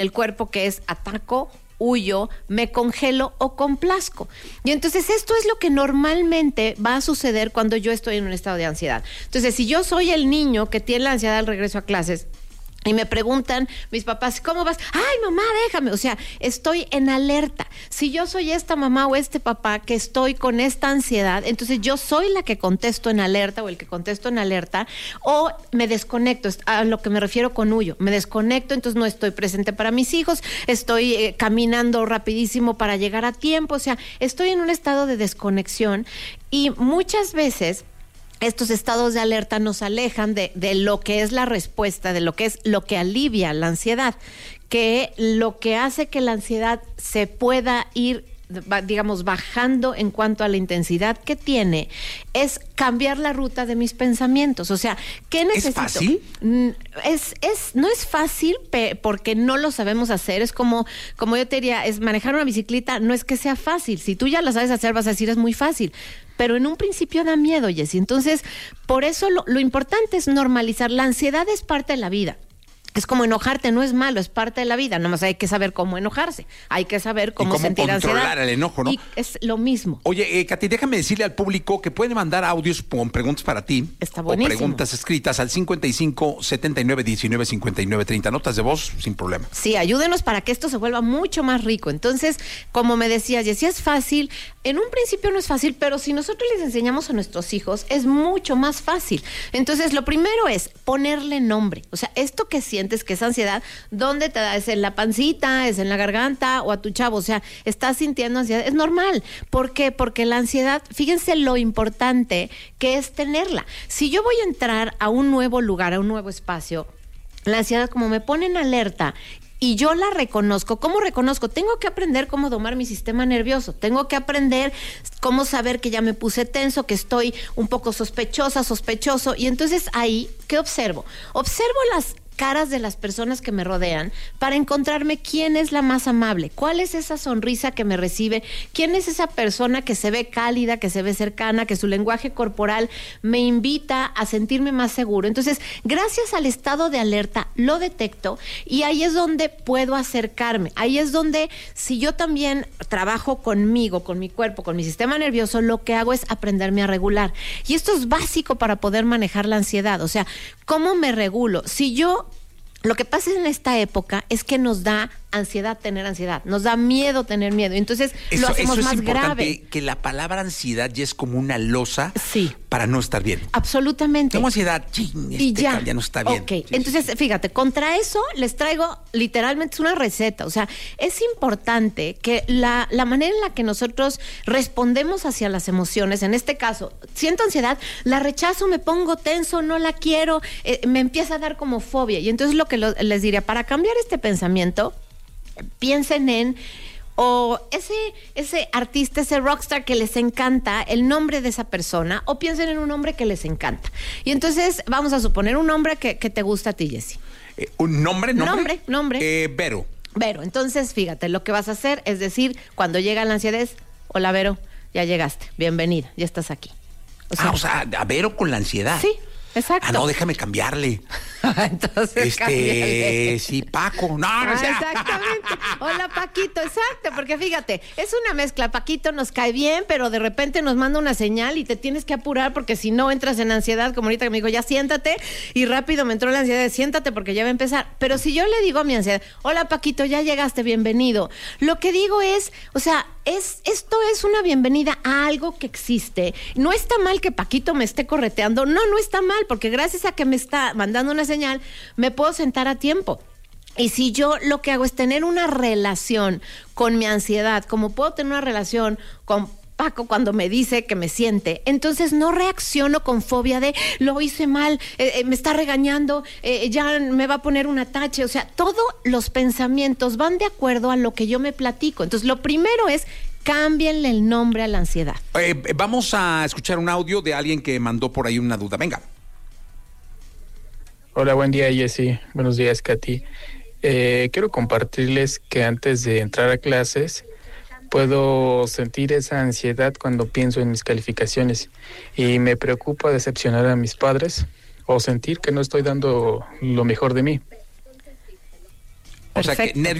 el cuerpo que es ataco, huyo, me congelo o complazco. Y entonces esto es lo que normalmente va a suceder cuando yo estoy en un estado de ansiedad. Entonces, si yo soy el niño que tiene la ansiedad al regreso a clases, y me preguntan mis papás, ¿cómo vas? ¡Ay, mamá, déjame! O sea, estoy en alerta. Si yo soy esta mamá o este papá que estoy con esta ansiedad, entonces yo soy la que contesto en alerta o el que contesto en alerta, o me desconecto, a lo que me refiero con huyo. Me desconecto, entonces no estoy presente para mis hijos, estoy caminando rapidísimo para llegar a tiempo, o sea, estoy en un estado de desconexión y muchas veces estos estados de alerta nos alejan de lo que es la respuesta, de lo que es lo que alivia la ansiedad, que lo que hace que la ansiedad se pueda ir, digamos, bajando en cuanto a la intensidad que tiene, es cambiar la ruta de mis pensamientos. O sea, ¿qué necesito? ¿Es fácil? No es fácil porque no lo sabemos hacer. Es como yo te diría, es manejar una bicicleta, no es que sea fácil. Si tú ya la sabes hacer, vas a decir es muy fácil. Pero en un principio da miedo, Jessy. Entonces, por eso lo importante es normalizar. La ansiedad es parte de la vida. Es como enojarte, no es malo, es parte de la vida. Nomás hay que saber cómo enojarse. Hay que saber cómo sentir ansiedad. Y cómo controlar el enojo, ¿no? Y es lo mismo. Oye, Katy, déjame decirle al público que pueden mandar audios con preguntas para ti. Está buenísimo. O preguntas escritas al 55 79 19 59 30. Notas de voz sin problema. Sí, ayúdenos para que esto se vuelva mucho más rico. Entonces, como me decías, Jessy, es fácil. En un principio no es fácil, pero si nosotros les enseñamos a nuestros hijos, es mucho más fácil. Entonces, lo primero es ponerle nombre. O sea, esto que sientes que es ansiedad, ¿dónde te da? ¿Es en la pancita? ¿Es en la garganta? ¿O a tu chavo? O sea, ¿estás sintiendo ansiedad? Es normal. ¿Por qué? Porque la ansiedad, fíjense lo importante que es tenerla. Si yo voy a entrar a un nuevo lugar, a un nuevo espacio, la ansiedad como me pone en alerta y yo la reconozco. ¿Cómo reconozco? Tengo que aprender cómo domar mi sistema nervioso. Tengo que aprender cómo saber que ya me puse tenso, que estoy un poco sospechoso. Y entonces ahí, ¿qué observo? Observo las caras de las personas que me rodean para encontrarme quién es la más amable, cuál es esa sonrisa que me recibe, quién es esa persona que se ve cálida, que se ve cercana, que su lenguaje corporal me invita a sentirme más seguro. Entonces, gracias al estado de alerta, lo detecto y ahí es donde puedo acercarme. Ahí es donde, si yo también trabajo conmigo, con mi cuerpo, con mi sistema nervioso, lo que hago es aprenderme a regular. Y esto es básico para poder manejar la ansiedad. O sea, ¿cómo me regulo? Lo que pasa en esta época es que nos da ansiedad tener ansiedad, nos da miedo tener miedo, entonces lo hacemos más grave. Que la palabra ansiedad ya es como una losa sí, para no estar bien. Absolutamente. Tengo ansiedad, y ya no está bien. Ok, sí, entonces fíjate, contra eso les traigo literalmente una receta. O sea, es importante que la manera en la que nosotros respondemos hacia las emociones, en este caso, siento ansiedad, la rechazo, me pongo tenso, no la quiero, me empieza a dar como fobia. Y entonces lo que les diría, para cambiar este pensamiento, piensen en ese artista, ese rockstar que les encanta, el nombre de esa persona, o piensen en un hombre que les encanta. Y entonces vamos a suponer un nombre que te gusta a ti, Jessy. ¿Un nombre? Nombre. Vero. Vero. Entonces, fíjate, lo que vas a hacer es decir, cuando llega la ansiedad es, hola Vero, ya llegaste, bienvenida, ya estás aquí. O sea, a Vero con la ansiedad. Sí. Exacto. No, déjame cambiarle. Entonces, cámbiale. Sí, Paco. No, exactamente. Hola, Paquito, exacto, porque fíjate, es una mezcla. Paquito nos cae bien, pero de repente nos manda una señal y te tienes que apurar porque si no entras en ansiedad, como ahorita que me dijo, ya siéntate, y rápido me entró la ansiedad de siéntate porque ya va a empezar. Pero si yo le digo a mi ansiedad, hola, Paquito, ya llegaste, bienvenido. Lo que digo es, o sea, esto es una bienvenida a algo que existe. No está mal que Paquito me esté correteando, no está mal, porque gracias a que me está mandando una señal, me puedo sentar a tiempo. Y si yo lo que hago es tener una relación con mi ansiedad, como puedo tener una relación con Paco cuando me dice que me siente, entonces no reacciono con fobia de lo hice mal, me está regañando, ya me va a poner un atache. O sea, todos los pensamientos van de acuerdo a lo que yo me platico. Entonces, lo primero es cámbienle el nombre a la ansiedad. Vamos a escuchar un audio de alguien que mandó por ahí una duda. Venga. Hola, buen día, Jessy. Buenos días, Katy. Quiero compartirles que antes de entrar a clases puedo sentir esa ansiedad cuando pienso en mis calificaciones y me preocupa decepcionar a mis padres o sentir que no estoy dando lo mejor de mí. O sea que Perfecto.